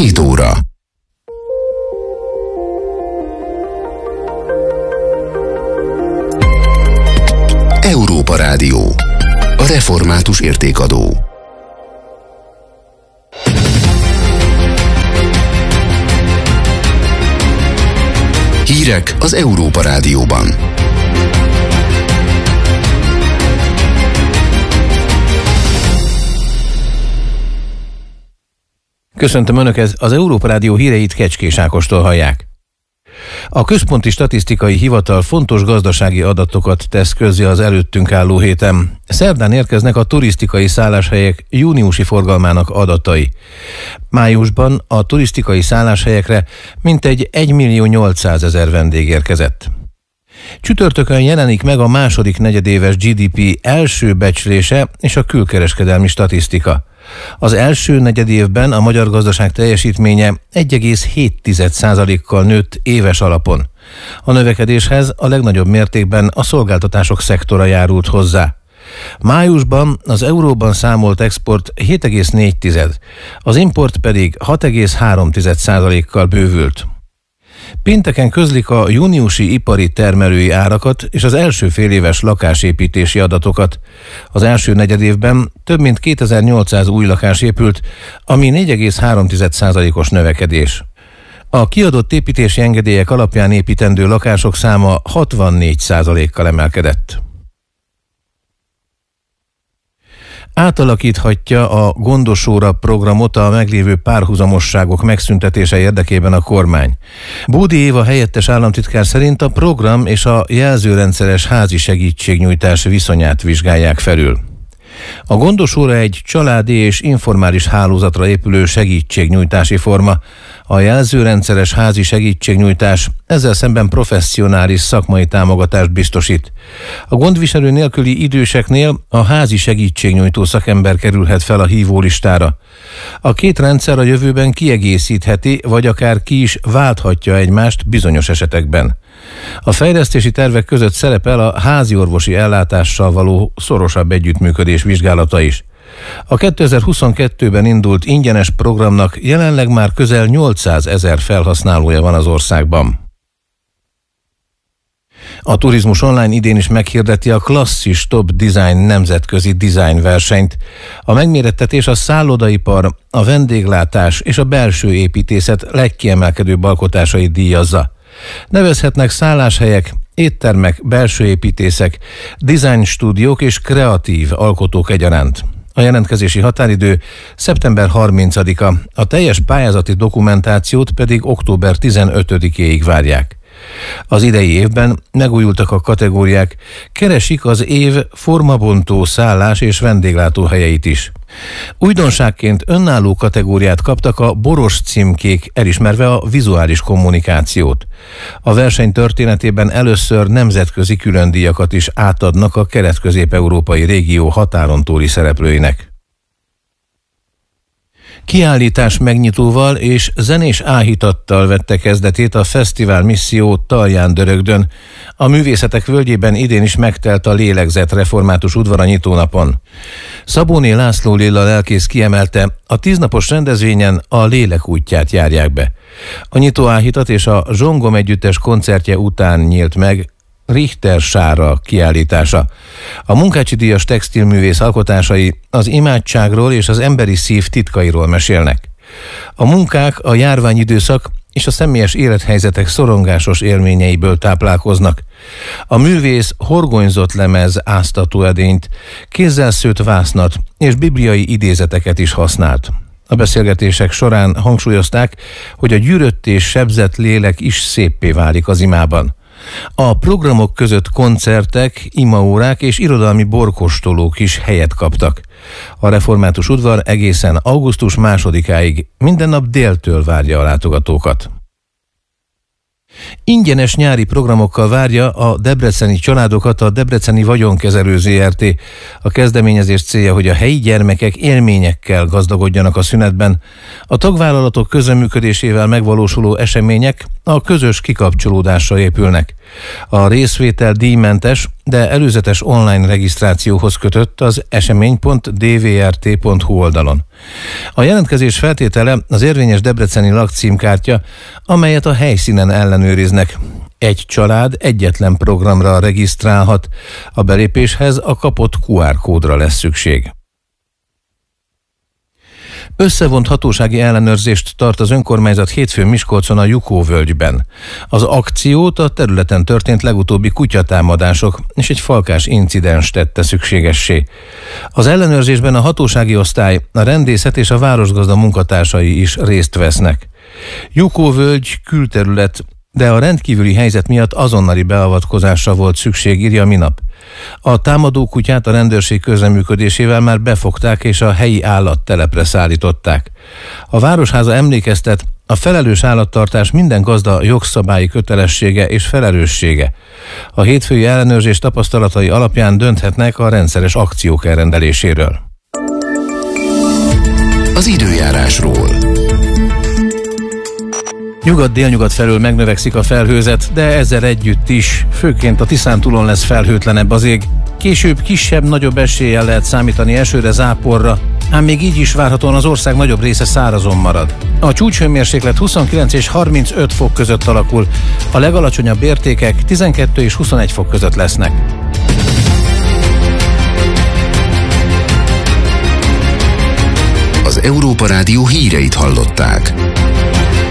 7 óra. Európa Rádió. A református értékadó. Hírek az Európa Rádióban. Köszöntöm Önöket, az Európa Rádió híreit Kecskés Ákostól hallják. A Központi Statisztikai Hivatal fontos gazdasági adatokat tesz közzé az előttünk álló héten. Szerdán érkeznek a turisztikai szálláshelyek júniusi forgalmának adatai. Májusban a turisztikai szálláshelyekre mintegy 1.800.000 vendég érkezett. Csütörtökön jelenik meg a második negyedéves GDP első becslése és a külkereskedelmi statisztika. Az első negyedévben a magyar gazdaság teljesítménye 1,7%-kal nőtt éves alapon. A növekedéshez a legnagyobb mértékben a szolgáltatások szektora járult hozzá. Májusban az euróban számolt export 7,4, az import pedig 6,3%-kal bővült. Pénteken közlik a júniusi ipari termelői árakat és az első féléves lakásépítési adatokat. Az első negyedévben több mint 2800 új lakás épült, ami 4,3%-os növekedés. A kiadott építési engedélyek alapján építendő lakások száma 64%-kal emelkedett. Átalakíthatja a Gondosóra programot a meglévő párhuzamosságok megszüntetése érdekében a kormány. Bódi Éva helyettes államtitkár szerint a program és a jelzőrendszeres házi segítségnyújtás viszonyát vizsgálják felül. A Gondosóra egy családi és informális hálózatra épülő segítségnyújtási forma. A jelzőrendszeres házi segítségnyújtás ezzel szemben professzionális szakmai támogatást biztosít. A gondviselő nélküli időseknél a házi segítségnyújtó szakember kerülhet fel a hívólistára. A két rendszer a jövőben kiegészítheti, vagy akár ki is válthatja egymást bizonyos esetekben. A fejlesztési tervek között szerepel a háziorvosi ellátással való szorosabb együttműködés vizsgálata is. A 2022-ben indult ingyenes programnak jelenleg már közel 800 000 felhasználója van az országban. A Turizmus Online idén is meghirdeti a Klasszis Top Design nemzetközi design versenyt. A megmérettetés a szállodaipar, a vendéglátás és a belső építészet legkiemelkedőbb alkotásait díjazza. Nevezhetnek szálláshelyek, éttermek, belső építészek, design stúdiók és kreatív alkotók egyaránt. A jelentkezési határidő szeptember 30-a, a teljes pályázati dokumentációt pedig október 15-éig várják. Az idei évben megújultak a kategóriák, keresik az év formabontó szállás és vendéglátóhelyeit is. Újdonságként önálló kategóriát kaptak a boros címkék, elismerve a vizuális kommunikációt. A verseny történetében először nemzetközi különdíjakat is átadnak a kelet-közép-európai régió határon túli szereplőinek. Kiállítás megnyitóval és zenés áhítattal vette kezdetét a fesztivál misszió Talján-Dörögdön. A művészetek völgyében idén is megtelt a Lélegzett református udvar a nyitónapon. Szabóné László Lilla lelkész kiemelte, a 10 napos rendezvényen a lélek útját járják be. A nyitóáhítat és a Zsongom együttes koncertje után nyílt meg Richter Sára kiállítása. A Munkácsi díjas textilművész alkotásai az imádságról és az emberi szív titkairól mesélnek. A munkák a járványidőszak és a személyes élethelyzetek szorongásos élményeiből táplálkoznak. A művész horgonyzott lemez áztatóedényt, kézzel szőtt vásznat és bibliai idézeteket is használt. A beszélgetések során hangsúlyozták, hogy a gyűrött és sebzett lélek is széppé válik az imában. A programok között koncertek, imaórák és irodalmi borkóstolók is helyet kaptak. A református udvar egészen augusztus 2-áig minden nap déltől várja a látogatókat. Ingyenes nyári programokkal várja a debreceni családokat a Debreceni Vagyonkezelő Zrt. A kezdeményezés célja, hogy a helyi gyermekek élményekkel gazdagodjanak a szünetben. A tagvállalatok közreműködésével megvalósuló események a közös kikapcsolódásra épülnek. A részvétel díjmentes, de előzetes online regisztrációhoz kötött az esemény.dvrt.hu oldalon. A jelentkezés feltétele az érvényes debreceni lakcímkártya, amelyet a helyszínen ellenőriznek. Egy család egyetlen programra regisztrálhat. A belépéshez a kapott QR kódra lesz szükség. Összevont hatósági ellenőrzést tart az önkormányzat hétfőn Miskolcon a Jukó-völgyben. Az akciót a területen történt legutóbbi kutyatámadások és egy falkás incidens tette szükségessé. Az ellenőrzésben a hatósági osztály, a rendészet és a városgazda munkatársai is részt vesznek. Jukó-völgy külterület, de a rendkívüli helyzet miatt azonnali beavatkozásra volt szükség, írja a Minap. A támadó kutyát a rendőrség közreműködésével már befogták és a helyi állattelepre szállították. A Városháza emlékeztet, a felelős állattartás minden gazda jogszabályi kötelessége és felelőssége. A hétfői ellenőrzés tapasztalatai alapján dönthetnek a rendszeres akciók elrendeléséről. Az időjárásról. Nyugat-délnyugat felől megnövekszik a felhőzet, de ezzel együtt is, főként a Tiszántúlon lesz felhőtlenebb az ég. Később kisebb-nagyobb eséllyel lehet számítani esőre, záporra, ám még így is várhatóan az ország nagyobb része szárazon marad. A csúcshőmérséklet 29 és 35 fok között alakul, a legalacsonyabb értékek 12 és 21 fok között lesznek. Az Európa Rádió híreit hallották.